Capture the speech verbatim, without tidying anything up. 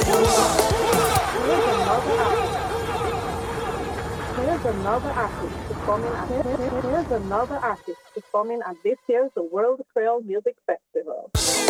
Here's another artist. Here's another artist performing at Here's another artist performing at this year's the World Creole Music Festival.